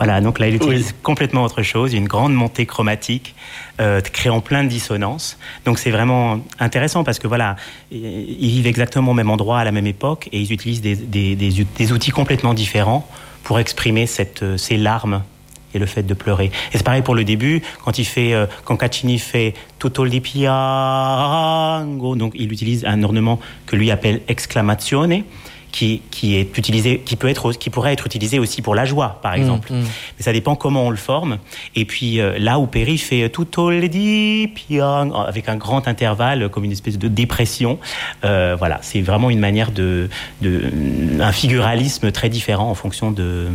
Voilà, donc là, il utilise complètement autre chose, une grande montée chromatique, créant plein de dissonances. Donc c'est vraiment intéressant parce que voilà, ils vivent exactement au même endroit, à la même époque, et ils utilisent des outils complètement différents pour exprimer ces larmes et le fait de pleurer. Et c'est pareil pour le début, quand Caccini fait Tutto il piango, donc il utilise un ornement que lui appelle exclamazione, qui pourrait être utilisé aussi pour la joie, par exemple. Mais ça dépend comment on le forme. Et puis là où Peri fait Tutto il piango, avec un grand intervalle, comme une espèce de dépression, voilà, c'est vraiment une manière un figuralisme très différent en fonction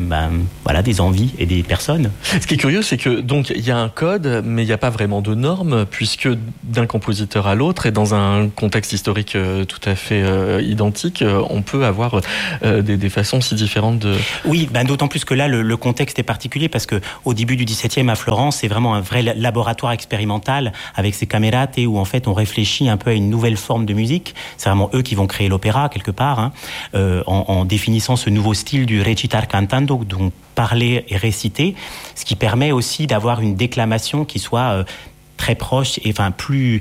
des envies et des personnes. Ce qui est curieux, c'est que donc il y a un code, mais il n'y a pas vraiment de normes, puisque d'un compositeur à l'autre et dans un contexte historique tout à fait identique, on peut avoir des façons si différentes de... Oui, d'autant plus que là, le contexte est particulier parce qu'au début du XVIIe à Florence, c'est vraiment un vrai laboratoire expérimental avec ces camerate où en fait on réfléchit un peu à une nouvelle forme de musique. C'est vraiment eux qui vont créer l'opéra quelque part, en définissant ce nouveau style du recitar cantando, donc parler et réciter, ce qui permet aussi d'avoir une déclamation qui soit très proche et plus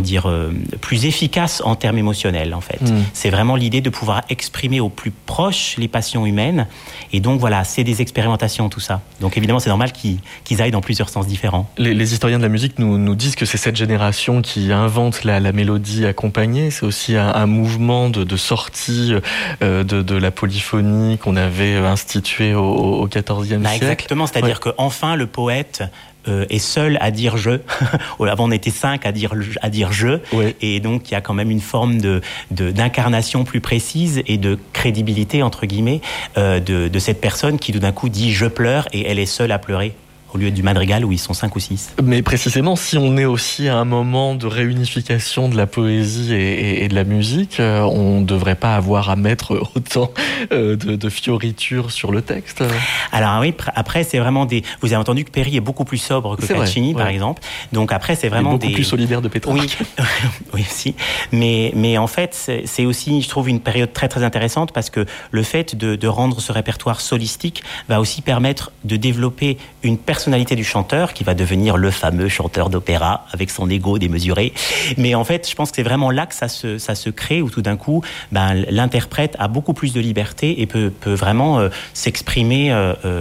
efficace en termes émotionnels en fait. C'est vraiment l'idée de pouvoir exprimer au plus proche les passions humaines et donc voilà, c'est des expérimentations tout ça. Donc évidemment c'est normal qu'ils aillent dans plusieurs sens différents. Les historiens de la musique nous disent que c'est cette génération qui invente la mélodie accompagnée, c'est aussi un mouvement de sortie de la polyphonie qu'on avait institué au XIVe siècle. Exactement, c'est-à-dire que enfin le poète est seul à dire je. Avant on était 5 à dire je, et donc il y a quand même une forme d'incarnation plus précise et de crédibilité entre guillemets de cette personne qui tout d'un coup dit je pleure et elle est seule à pleurer. Au lieu du madrigal où ils sont 5 ou 6. Mais précisément, si on est aussi à un moment de réunification de la poésie et de la musique, on ne devrait pas avoir à mettre autant de fioritures sur le texte. Alors oui, après c'est vraiment vous avez entendu que Peri est beaucoup plus sobre que Caccini par exemple. Donc après c'est vraiment beaucoup plus solidaire de Pétrarque. Oui, oui aussi. Mais en fait c'est aussi, je trouve, une période très très intéressante parce que le fait de rendre ce répertoire solistique va aussi permettre de développer une personnalité du chanteur qui va devenir le fameux chanteur d'opéra avec son ego démesuré. Mais en fait, je pense que c'est vraiment là que ça se crée où tout d'un coup, l'interprète a beaucoup plus de liberté et peut vraiment s'exprimer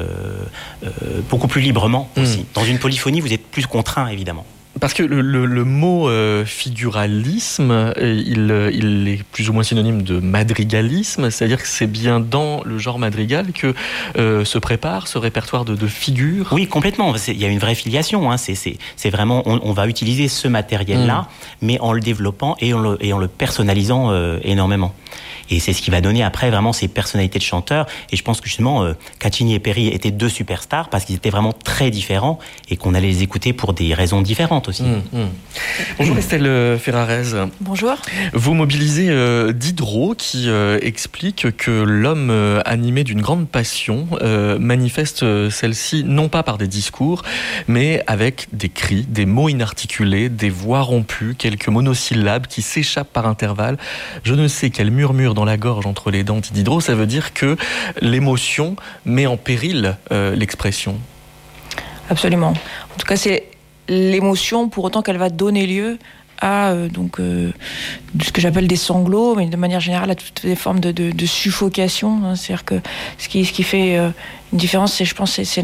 beaucoup plus librement aussi. Dans une polyphonie, vous êtes plus contraint évidemment. Parce que le mot figuralisme, il est plus ou moins synonyme de madrigalisme, c'est-à-dire que c'est bien dans le genre madrigal que se prépare ce répertoire de figures. Oui, complètement. Il y a une vraie filiation. C'est vraiment, on va utiliser ce matériel-là, mais en le développant et en le personnalisant énormément. Et c'est ce qui va donner après vraiment ces personnalités de chanteurs. Et je pense que justement, Caccini et Peri étaient 2 superstars parce qu'ils étaient vraiment très différents et qu'on allait les écouter pour des raisons différentes aussi. Bonjour Estelle Ferrarez. Bonjour. Vous mobilisez Diderot qui explique que l'homme animé d'une grande passion manifeste celle-ci non pas par des discours, mais avec des cris, des mots inarticulés, des voix rompues, quelques monosyllabes qui s'échappent par intervalles. Je ne sais quel murmure dans la gorge entre les dents, dit Diderot. Ça veut dire que l'émotion met en péril l'expression. Absolument. En tout cas, c'est l'émotion, pour autant qu'elle va donner lieu à ce que j'appelle des sanglots, mais de manière générale à toutes les formes de suffocation. C'est-à-dire que ce qui fait une différence, c'est, je pense, c'est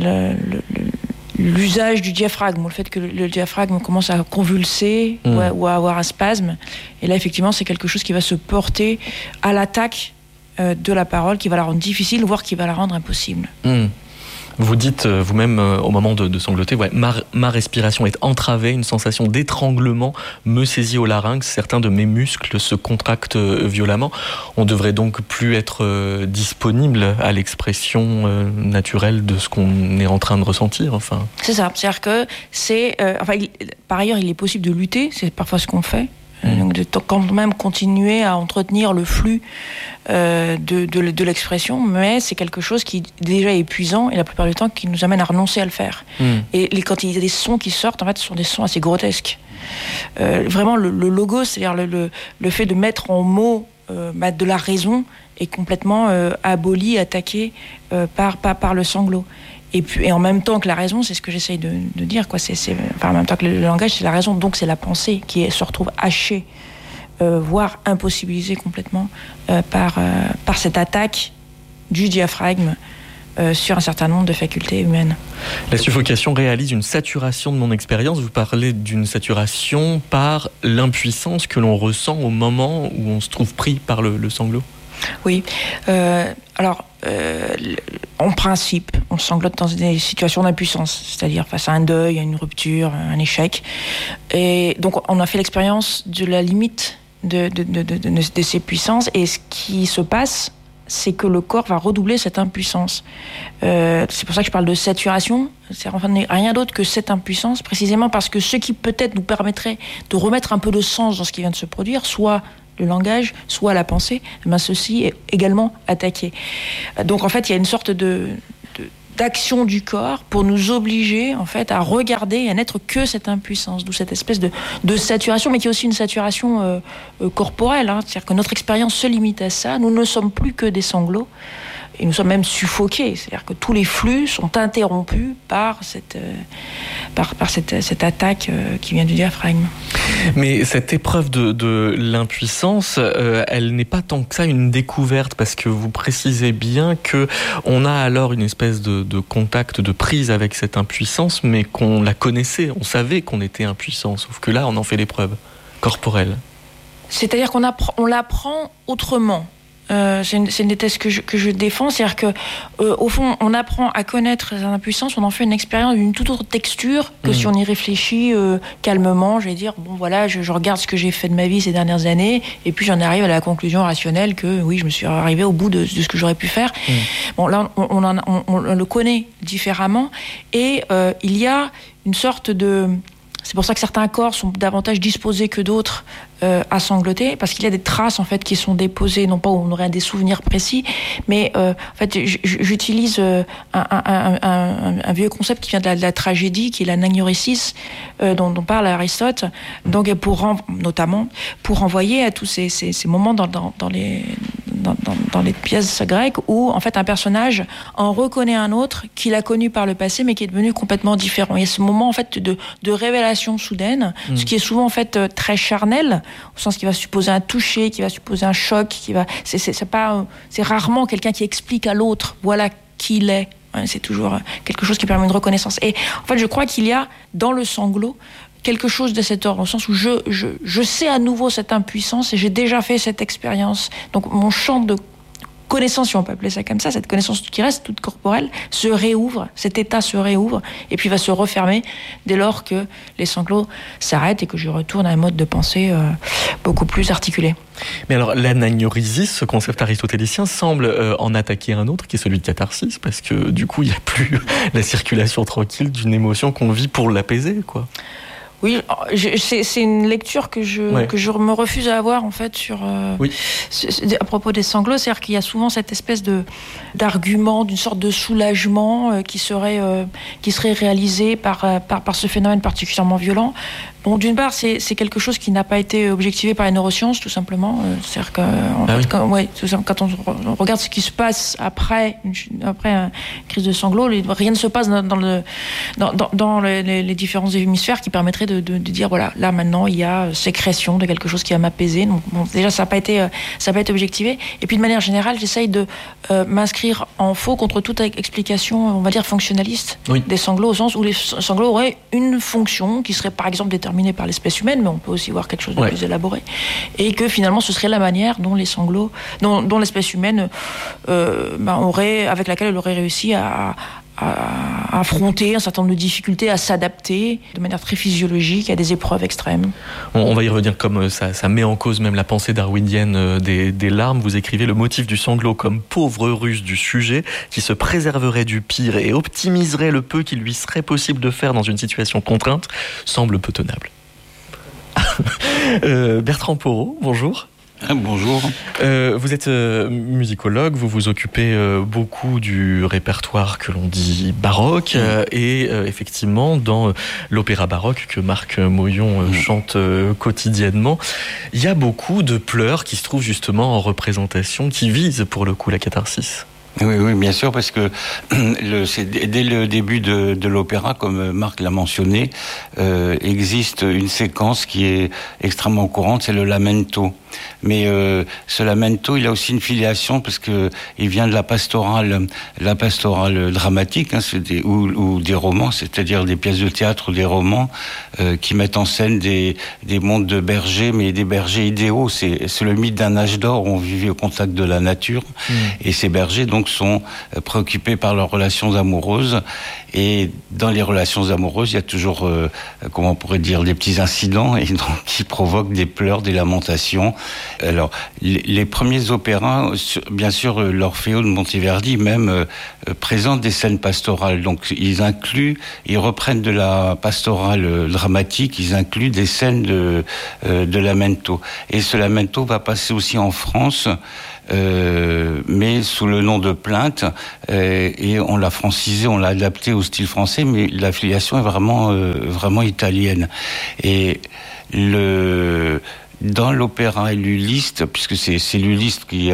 l'usage du diaphragme, le fait que le diaphragme commence à convulser ou à avoir un spasme. Et là, effectivement, c'est quelque chose qui va se porter à l'attaque de la parole, qui va la rendre difficile, voire qui va la rendre impossible. Vous dites vous-même au moment de sangloter, ma respiration est entravée, une sensation d'étranglement me saisit au larynx, certains de mes muscles se contractent violemment. On devrait donc plus être disponible à l'expression naturelle de ce qu'on est en train de ressentir. Enfin. C'est ça, c'est-à-dire que par ailleurs il est possible de lutter, c'est parfois ce qu'on fait. Donc de quand même continuer à entretenir le flux de l'expression, mais c'est quelque chose qui est déjà épuisant et la plupart du temps qui nous amène à renoncer à le faire. Et quand il y a des sons qui sortent, en fait, ce sont des sons assez grotesques. Vraiment, le logos, c'est-à-dire le fait de mettre en mots de la raison est complètement aboli, attaqué par le sanglot. et en même temps que la raison, c'est ce que j'essaye de dire, quoi. En même temps que le langage, c'est la raison, donc c'est la pensée qui se retrouve hachée, voire impossibilisée complètement par cette attaque du diaphragme sur un certain nombre de facultés humaines. La suffocation réalise une saturation de mon expérience. Vous parlez d'une saturation par l'impuissance que l'on ressent au moment où on se trouve pris par le sanglot. Oui. En principe, on sanglote dans des situations d'impuissance, c'est-à-dire face à un deuil, à une rupture, un échec. Et donc, on a fait l'expérience de la limite de ces puissances. Et ce qui se passe, c'est que le corps va redoubler cette impuissance. C'est pour ça que je parle de saturation. C'est enfin rien d'autre que cette impuissance, précisément parce que ce qui peut-être nous permettrait de remettre un peu de sens dans ce qui vient de se produire, soit le langage, soit la pensée, ceci est également attaqué. Donc en fait, il y a une sorte d'action du corps pour nous obliger en fait à regarder et à n'être que cette impuissance, d'où cette espèce de saturation, mais qui est aussi une saturation corporelle, hein. C'est-à-dire que notre expérience se limite à ça. Nous ne sommes plus que des sanglots et nous sommes même suffoqués. C'est-à-dire que tous les flux sont interrompus par cette attaque qui vient du diaphragme. Mais cette épreuve de l'impuissance, elle n'est pas tant que ça une découverte, parce que vous précisez bien que on a alors une espèce de contact, de prise avec cette impuissance, mais qu'on la connaissait, on savait qu'on était impuissant, sauf que là, on en fait l'épreuve corporelle. C'est-à-dire qu'on l'apprend autrement. C'est une des thèses que je défends, c'est-à-dire que au fond, on apprend à connaître l'impuissance, on en fait une expérience d'une toute autre texture que si on y réfléchit calmement. Je vais dire bon voilà, je regarde ce que j'ai fait de ma vie ces dernières années, et puis j'en arrive à la conclusion rationnelle que oui, je me suis arrivé au bout de ce que j'aurais pu faire. Bon là, on le connaît différemment, et il y a une sorte de... C'est pour ça que certains corps sont davantage disposés que d'autres à sangloter, parce qu'il y a des traces en fait qui sont déposées, non pas où on aurait des souvenirs précis, mais en fait j'utilise un vieux concept qui vient de la tragédie, qui est l'anagnorésis, dont parle Aristote, donc notamment pour renvoyer à tous ces moments dans les pièces grecques où en fait un personnage en reconnaît un autre qu'il a connu par le passé mais qui est devenu complètement différent. Il y a ce moment en fait de révélation soudaine, ce qui est souvent en fait très charnel, au sens qu'il va supposer un toucher, qui va supposer un choc, c'est rarement quelqu'un qui explique à l'autre voilà qui il est. C'est toujours quelque chose qui permet une reconnaissance. Et en fait je crois qu'il y a dans le sanglot quelque chose de cet ordre, au sens où je sais à nouveau cette impuissance et j'ai déjà fait cette expérience. Donc mon champ de connaissance, si on peut appeler ça comme ça, cette connaissance qui reste toute corporelle, se réouvre, cet état se réouvre et puis va se refermer dès lors que les sanglots s'arrêtent et que je retourne à un mode de pensée beaucoup plus articulé. Mais alors l'anagnorésis, ce concept aristotélicien, semble en attaquer un autre qui est celui de catharsis, parce que du coup il n'y a plus la circulation tranquille d'une émotion qu'on vit pour l'apaiser, quoi. Oui, c'est une lecture que je me refuse à avoir en fait à propos des sanglots, c'est-à-dire qu'il y a souvent cette espèce d'argument, d'une sorte de soulagement qui serait réalisé par ce phénomène particulièrement violent. Bon, d'une part, c'est quelque chose qui n'a pas été objectivé par les neurosciences, tout simplement. C'est-à-dire quand on regarde ce qui se passe après une crise de sanglots, rien ne se passe dans les différents hémisphères qui permettraient de dire voilà, là maintenant il y a sécrétion de quelque chose qui va m'apaiser. Donc bon, déjà ça n'a pas été objectivé. Et puis de manière générale, j'essaye de m'inscrire en faux contre toute explication, on va dire fonctionnaliste des sanglots, au sens où les sanglots auraient une fonction qui serait par exemple déterminée par l'espèce humaine, mais on peut aussi voir quelque chose de plus élaboré, et que finalement ce serait la manière dont les sanglots, dont l'espèce humaine avec laquelle elle aurait réussi à affronter un certain nombre de difficultés, à s'adapter de manière très physiologique à des épreuves extrêmes. On va y revenir, comme ça met en cause même la pensée darwinienne des larmes. Vous écrivez: le motif du sanglot comme pauvre ruse du sujet qui se préserverait du pire et optimiserait le peu qu'il lui serait possible de faire dans une situation contrainte semble peu tenable. Bertrand Porot, bonjour. Bonjour. Vous êtes musicologue, vous vous occupez beaucoup du répertoire que l'on dit baroque, et effectivement dans l'opéra baroque que Marc Moyon chante quotidiennement, il y a beaucoup de pleurs qui se trouvent justement en représentation, qui visent pour le coup la catharsis. Oui, bien sûr, parce que c'est dès le début de l'opéra, comme Marc l'a mentionné, existe une séquence qui est extrêmement courante, c'est le lamento. Mais ce lamento, il a aussi une filiation parce que il vient de la pastorale dramatique, hein, ou des romans, c'est-à-dire des pièces de théâtre ou des romans qui mettent en scène des mondes de bergers, mais des bergers idéaux. C'est le mythe d'un âge d'or où on vivait au contact de la nature, et ces bergers donc sont préoccupés par leurs relations amoureuses. Et dans les relations amoureuses, il y a toujours, comment on pourrait dire, des petits incidents et donc qui provoquent des pleurs, des lamentations. Alors, les premiers opéras, bien sûr, l'Orfeo de Monteverdi même présente des scènes pastorales. Donc, ils reprennent de la pastorale dramatique, ils incluent des scènes de lamento. Et ce lamento va passer aussi en France. Mais sous le nom de plainte, et on l'a francisé, on l'a adapté au style français, mais la filiation est vraiment italienne. Et dans l'opéra Luliste, puisque c'est Luliste il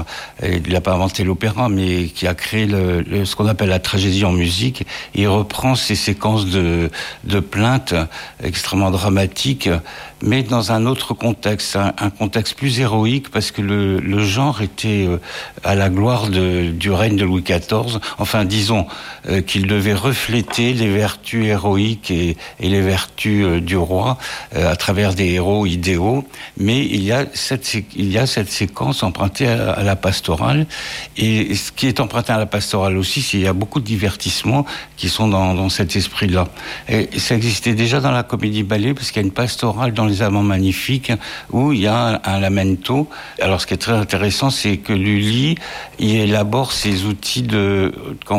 n'a pas inventé l'opéra, mais qui a créé ce qu'on appelle la tragédie en musique, il reprend ces séquences de plaintes extrêmement dramatiques, mais dans un autre contexte, un contexte plus héroïque, parce que le genre était à la gloire du règne de Louis XIV. Enfin, disons qu'il devait refléter les vertus héroïques et les vertus du roi à travers des héros idéaux. Mais il y a cette séquence empruntée à la pastorale, et ce qui est emprunté à la pastorale aussi, c'est qu'il y a beaucoup de divertissements qui sont dans cet esprit-là. Et ça existait déjà dans la comédie-ballet, parce qu'il y a une pastorale dans Les Amants Magnifiques où il y a un lamento. Alors, ce qui est très intéressant, c'est que Lully, il élabore ses outils de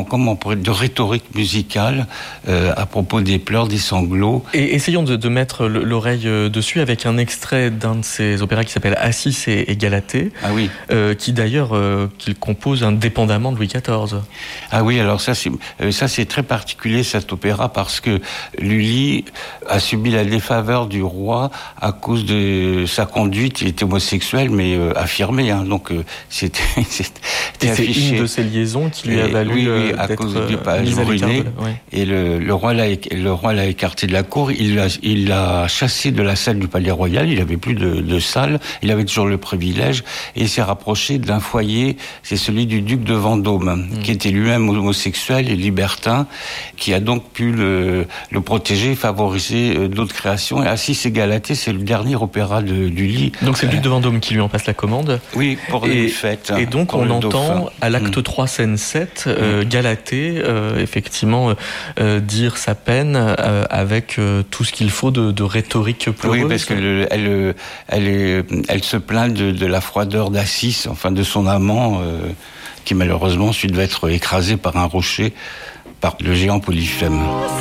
rhétorique musicale à propos des pleurs, des sanglots. Et essayons de mettre l'oreille dessus avec un extrait d'un de ses opéras qui s'appelle Assis et Galatée, qui d'ailleurs qu'il compose indépendamment de Louis XIV. Ah oui, alors ça c'est très particulier, cet opéra, parce que Lully a subi la défaveur du roi à cause de sa conduite. Il était homosexuel, mais affirmé, hein, donc c'était affiché. C'est une de ces liaisons qui lui a valu à d'être cause du page ruiné. Et le roi l'a écarté de la cour. Il l'a chassé de la salle du Palais Royal. Il avait plus de salle. Il avait toujours le privilège, et il s'est rapproché d'un foyer. C'est celui du duc de Vendôme, qui était lui-même homosexuel et libertin, qui a donc pu le protéger, favoriser d'autres créations. Et Assis et Galatée, c'est le dernier opéra du Lully. Donc c'est le duc de Vendôme qui lui en passe la commande. Oui, pour les fêtes. Et donc on entend à l'acte 3, scène 7, Galatée, effectivement, dire sa peine avec tout ce qu'il faut de rhétorique pleureuse. Oui, parce que elle se plaint de la froideur d'Assis, enfin de son amant, qui malheureusement ensuite va être écrasé par un rocher, par le géant Polyphème.